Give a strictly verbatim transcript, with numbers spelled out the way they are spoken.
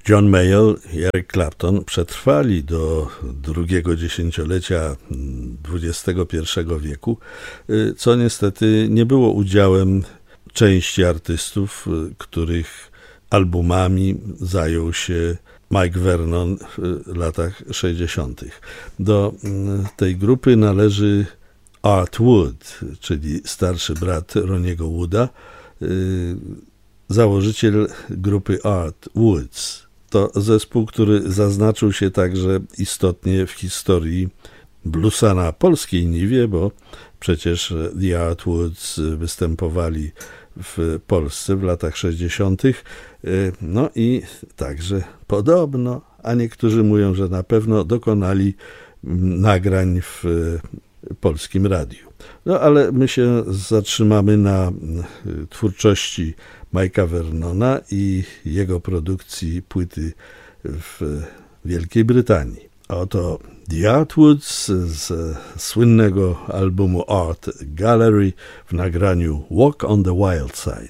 John Mayall i Eric Clapton przetrwali do drugiego dziesięciolecia dwudziestego pierwszego wieku, co niestety nie było udziałem części artystów, których albumami zajął się Mike Vernon w latach sześćdziesiątych. Do tej grupy należy Art Wood, czyli starszy brat Ronniego Wooda, założyciel grupy Art Woods. To zespół, który zaznaczył się także istotnie w historii bluesa na polskiej niwie, bo przecież The Art Woods występowali w Polsce w latach sześćdziesiątych. No i także podobno, a niektórzy mówią, że na pewno dokonali nagrań w polskim radiu. No ale my się zatrzymamy na twórczości Mike'a Vernona i jego produkcji płyty w Wielkiej Brytanii. Oto The Art Woods z słynnego albumu Art Gallery w nagraniu Walk on the Wild Side.